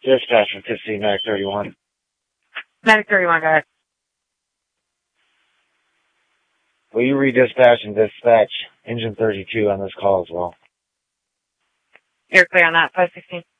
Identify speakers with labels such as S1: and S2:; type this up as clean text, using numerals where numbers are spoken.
S1: Dispatch from 15, Medic 31.
S2: Medic 31, go ahead.
S1: Will you redispatch and dispatch engine 32 on this call as well?
S2: You're clear on that, 516.